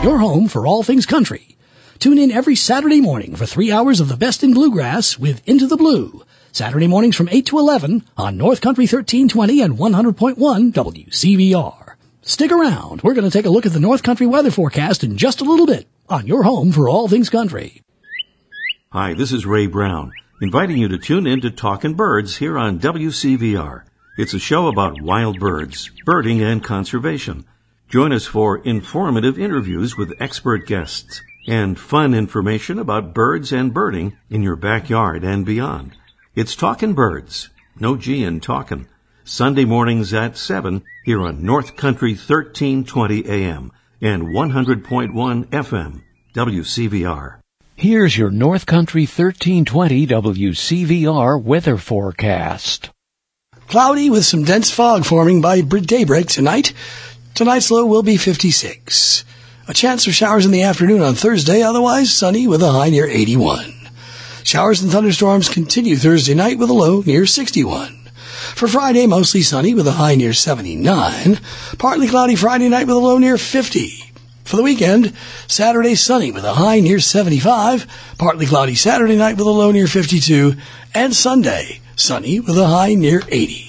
your home for all things country. Tune in every Saturday morning for 3 hours of the best in bluegrass with Into the Blue. Saturday mornings from 8 to 11 on North Country 1320 and 100.1 WCVR. Stick around. We're going to take a look at the North Country weather forecast in just a little bit on your home for all things country. Hi, this is Ray Brown, inviting you to tune in to Talkin' Birds here on WCVR. It's a show about wild birds, birding, and conservation. Join us for informative interviews with expert guests and fun information about birds and birding in your backyard and beyond. It's Talkin' Birds, no G in talkin', Sunday mornings at 7 here on North Country 1320 AM and 100.1 FM, WCVR. Here's your North Country 1320 WCVR weather forecast. Cloudy with some dense fog forming by daybreak tonight. Tonight's low will be 56. A chance of showers in the afternoon on Thursday, otherwise sunny with a high near 81. Showers and thunderstorms continue Thursday night with a low near 61. For Friday, mostly sunny with a high near 79. Partly cloudy Friday night with a low near 50. For the weekend, Saturday sunny with a high near 75. Partly cloudy Saturday night with a low near 52. And Sunday, sunny with a high near 80.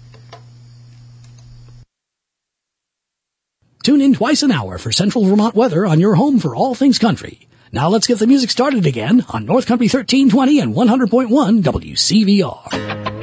Tune in twice an hour for Central Vermont weather on your home for all things country. Now let's get the music started again on North Country 1320 and 100.1 WCVR.